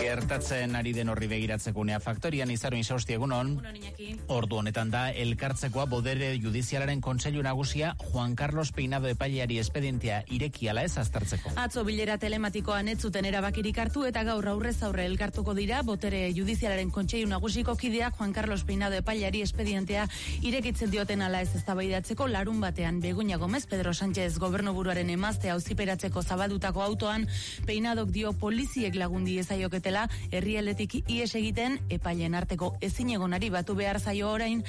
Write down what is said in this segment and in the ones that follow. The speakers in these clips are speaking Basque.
Gertatzen ari den horri begiratzeko unea faktorian Izaro Insausti egunon. Ordu honetan da elkartzekoa Bodere Judizialaren Kontseilu Nagusia Juan Carlos Peinado epaileari espedientea ireki ala ez aztertzeko. Atzo bilera telematikoan ez zuten erabakirik hartu eta gaur aurrez aurre elkartuko dira Botere Judizialaren Kontseilu Nagusiko kideak Juan Carlos Peinado epaileari espedientea irekitzen dioten ala ez eztabaidatzeko larun batean Begoña Gómez Pedro Sánchez gobernuburuaren emaztea auziperatzeko zabaldutako autoan Peinadok dio poliziek lagundi ezaioketela herrialdetik ihes egiten epaileen arteko ezinegonari batu behar zaio orain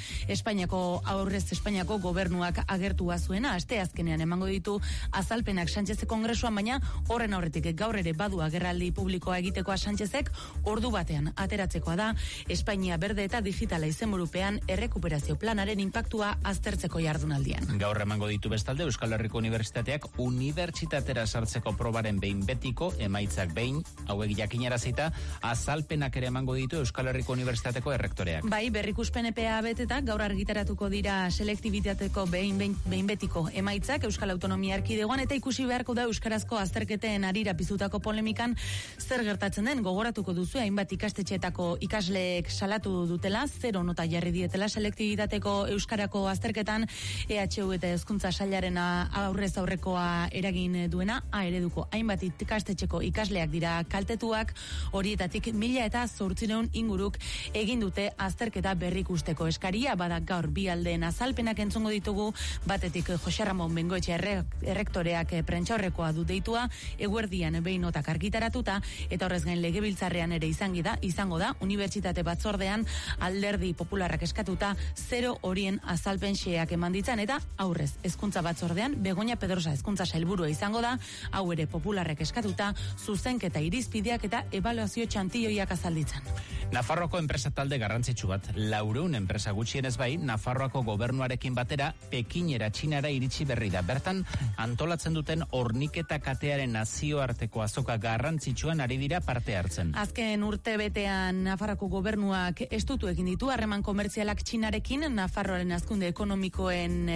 Espainiako gobernuak agertua zuena asteazkenean emango ditu azalpenak Sánchez kongresuan, baina horren aurretik gaur ere badu agerraldi publikoa egitekoa Sánchezek ordu batean ateratzekoa da Espainia berde eta digitala izenburupean errekuperazio planaren inpaktua aztertzeko jardunaldian. Gaur emango ditu bestalde Euskal Herriko Unibertsitateak unibertsitatera sartzeko probaren behin betiko emaitzak behin hauek jakinarazita azalpenak ere emango ditu Euskal Herriko Unibertsitateko errektoreak. Bai, berrikuspen epea beteta gaur argitaratuko dira selektibitateko behin betiko emaitzak Euskal Autonomia Erkidegoan eta ikusi beharko da euskarazko azterketen arira pizutako polemikan zer gertatzen den. Gogoratuko duzu hainbat ikastetxeetako ikasleek salatu dutela 0 nota jarri dietela selektibitateko euskarako azterketan EHU eta Hezkuntza Sailaren aurrez aurrekoa eragin duena A ereduko hainbat ikastetxeko ikasleak dira kaltetuak, horietatik 1.800 inguruk egin dute azterketa berrikusteko eskaria. Bada gaur bi aldeen azalpenak entzungo ditugu, batetik Jose Ramon Bengoetxe errektoreak prentsaurrekoa du deitua, eguerdian behin notak argitaratuta, eta horrez gain legebiltzarrean ere izango da unibertsitate batzordean Alderdi Popularrak eskatuta 0 horien azalpen xeak eman ditzan, eta aurrez Hezkuntza batzordean Begoña Pedrosa Hezkuntza sailburua izango da, hau ere Popularrek eskatuta zuzenketa irizpideak eta ebaluazio txantioiak azalditzen. Nafarroako enpresa talde garrantzitsu bat, 400 enpresa gutxienez bai, Nafarroako gobernuarekin batera Pekinera, Txinara iritsi berri da. Bertan antolatzen duten horniketa katearen nazioarteko azoka garrantzitsuan ari dira parte hartzen. Azken urte betean Nafarroako gobernuak estutu egin ditu harreman komertzialak Txinarekin, Nafarroaren hazkunde ekonomikoan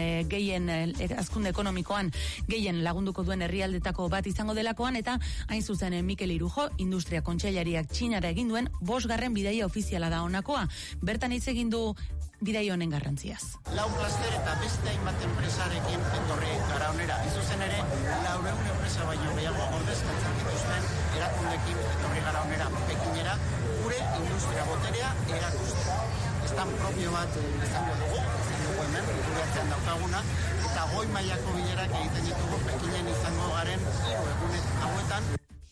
gehien lagunduko duen herrialdetako bat izango delakoan, eta hain zuzen Mikel Irujo, Industria Kontseilariak Txinara egin duen 5. bidaia ofiziala da honakoa. Bertan hitz egin du bidaia honen garrantziaz. 4 klaster eta beste hainbat enpresarekin etorri gara honera. Zuzen ere 400 enpresa baino gehiago ordezkatzen dituzten erakundeekin etorri gara honera Pekinera gure industria boterea erakusten. Estan propio bat izango dugu hemen, gure atzean daukaguna, eta goi mailako bilerak egiten ditugu Pekinen izango garen 3 egunet hauetan.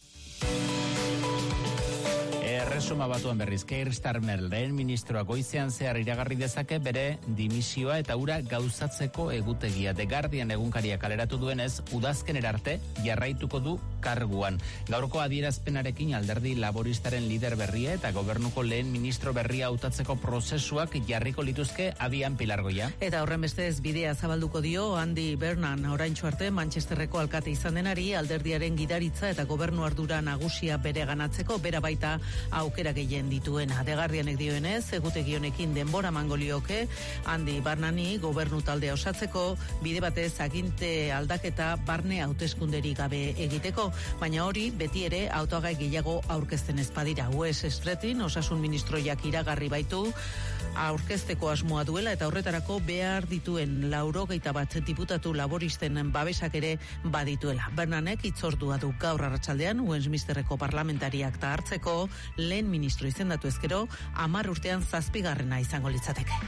Erresuma Batuan berriz, Keir Starmer lehen ministroa goizean zehar iragarri dezake bere dimisioa eta ura gauzatzeko egutegia. The Guardian egunkaria kaleratu duenez, udazkenera arte jarraituko du karguan. Gaurko adierazpenarekin Alderdi Laboristaren lider berria eta gobernuko lehen ministro berria hautatzeko prozesuak jarriko lituzke abian Pilargoia. Eta horren bestez bidea zabalduko dio Andy Burnham, oraintxo arte Manchesterreko alkate izan denari, alderdiaren gidaritza eta gobernu ardura nagusia bere ganatzeko, bera baita aukera gehien dituena. The Guardianek dioenez, egutegi honekin denbora mangolioke Andy Burnhami gobernu taldea osatzeko, bide batez aginte aldaketa barne hauteskunderi gabe egiteko, baina hori beti ere hautagai gehiago aurkezten ez badira. Wes Streetin osasun ministroiak iragarri baitu aurkezteko asmoa duela eta horretarako behar dituen 91 diputatu laboristen babesak ere badituela. Burnhamek hitzordua du gaur arratsaldean Westminsterreko parlamentariak ta hartzeko, lehen ministro izendatu ezkero 10 urtean 7. izango litzateke.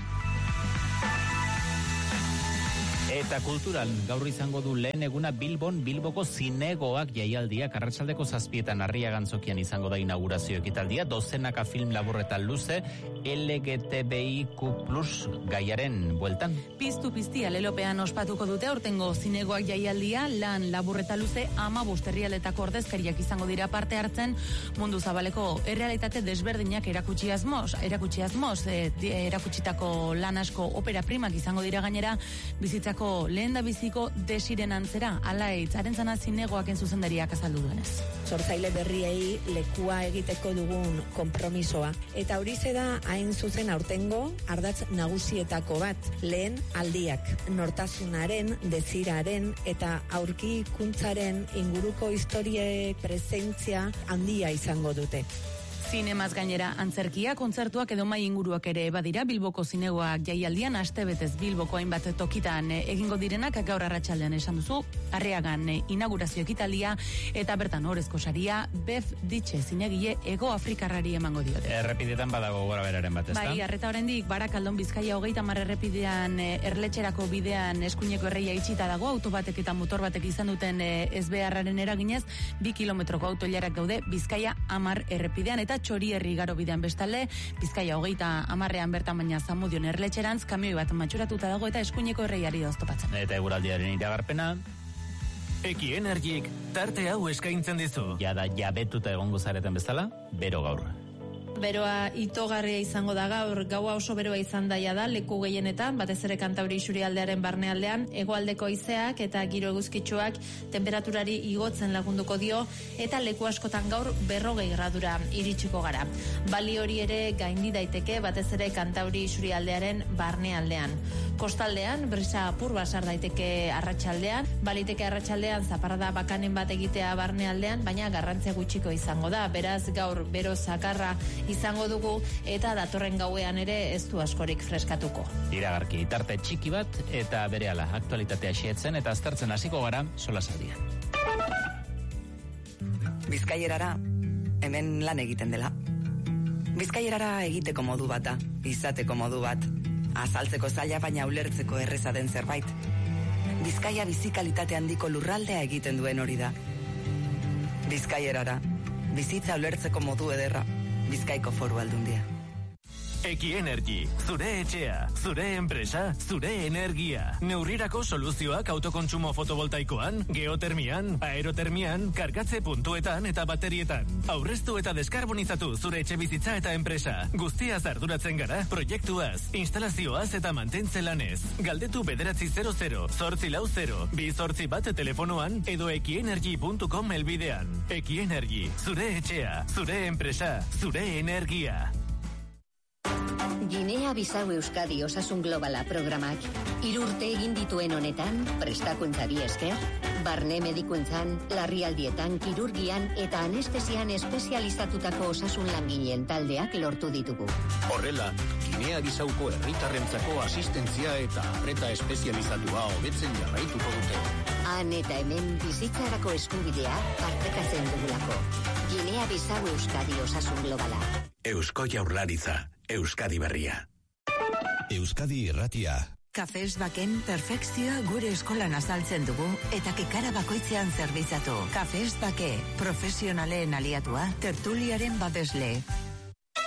Eta kultural, gaur izango du lehen eguna Bilboko zinegoak jaialdiak arratsaldeko 7 Arriagan zokian izango da inaugurazio ekitaldia, dozenaka film labur eta luze LGTBIQ+ gaiaren bueltan. Piztu piztia lelopean ospatuko dute aurtengo zinegoak jaialdia, lan labur eta luze 15 herrialdetako ordezkariak izango dira parte hartzen, mundu zabaleko errealitate desberdinak erakutsi asmoz, erakutsitako lan asko opera primak izango dira gainera, bizitzako lehen da biziko desiren antzera, alaitz, arentzana zinegoak zuzendariak azaldu duenez. Sortzaile berriei lekua egiteko dugun konpromisoa. Eta hori da hain zuzen aurtengo ardatz nagusietako bat, lehen aldiak. Nortasunaren, desiraren eta aurkikuntzaren inguruko historiek presentzia handia izango dute. Zinemaz gainera antzerkia, kontzertuak edo mai inguruak ere badira. Bilboko zinegoak jaialdian astebetez Bilboko hainbat tokitan egingo direnak gaur arratsaldean esan duzu. Arriagan inaugurazio ekitaldia eta bertan orezko saria Bef Ditxe zinegile Hego Afrikarrari emango diote. Errepidetan badago gora beraren bat, ezta? Bai, arreta oraindik Barakaldon Bizkaia 30 errepidean Erletxerako bidean eskuineko erreia itxita dago, auto batek eta motor batek izan duten ezbeharraren eraginez 2 kilometroko autoilarak daude Bizkaia 10 errepidean eta Txorierri igaro bidean bestalde, Bizkaia 30ean bertan baina Zamudion Erletxerantz kamioi bat matxuratuta dago eta eskuineko erreiari da oztopatzen. Eta eguraldiaren iragarpena. Eki Energik tarte hau eskaintzen dizu. Jada jabetuta egongo zareten bezala, bero gaur. Beroa itogarria izango da gaur, gaua oso beroa izan daia da, leku gehienetan, batez ere Kantauri isurialdearen barnealdean, hegoaldeko haizeak eta giro eguzkitsuak temperaturari igotzen lagunduko dio, eta leku askotan gaur 40 gradura iritsiko gara. Bali hori ere gaindi daiteke, batez ere Kantauri isurialdearen barnealdean. Kostaldean, brisa apur basar daiteke arratsaldean, baliteke arratsaldean zaparrada bakanen bat egitea barnealdean, baina garrantzia gutxiko izango da, beraz gaur bero zakarra izango dugu eta datorren gauean ere ez du askorik freskatuko. Iragarki tarte txiki bat eta berehala aktualitatea xehetzen eta aztertzen hasiko gara solasaldian. Bizkaierara hemen lan egiten dela. Bizkaierara egiteko modu bata, izateko modu bat, azaltzeko zaila baina ulertzeko erreza den zerbait. Bizkaia bizikalitate handiko lurraldea egiten duen hori da. Bizkaierara, bizitza ulertzeko modu ederra. Bizkaiko Foru Aldundia. Eki Energy, zure etxea, zure enpresa, zure energia. Neurrirako soluzioak autokontsumo fotovoltaikoan, geotermian, aerotermian, kargatze puntuetan eta baterietan. Aurreztu eta deskarbonizatu zure etxe bizitza eta enpresa. Guztiaz arduratzen gara, proiektuaz, instalazioaz eta mantentze lanez. Galdetu 900 840 281 telefonoan edo ekienergy.com helbidean. Eki Energy, zure etxea, zure enpresa, zure energia. Ginea Bisau Euskadi Osasun Globala programak 3 urte egin dituen honetan, prestakuntzari esker, barne medikuntzan, larrialdietan, kirurgian eta anestesian espezializatutako osasun langileen taldeak lortu ditugu. Horrela, Ginea Bisauko herritarrentzako asistentzia eta arreta espezializatua hobetzen jarraituko dute. Han eta hemen bizitzarako eskubidea partekatzen dugulako. Ginea Bisau Euskadi Osasun Globala. Eusko Jaurlaritza, Euskadi Berria. Euskadi Irratia. Kafes Baken perfekzioa gure eskolan azaltzen dugu eta kikara bakoitzean zerbitzatu. Kafes Bake, profesionalen aliatua, tertuliaren babesle.